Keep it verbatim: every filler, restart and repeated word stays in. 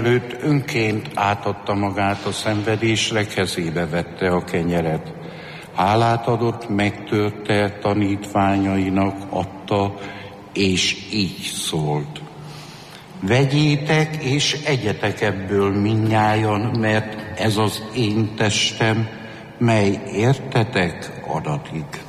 mielőtt önként átadta magát a szenvedésre, kezébe vette a kenyeret. Hálát adott, megtörte, tanítványainak adta, és így szólt. Vegyétek és egyetek ebből mindnyájan, mert ez az én testem, mely értetek adatik.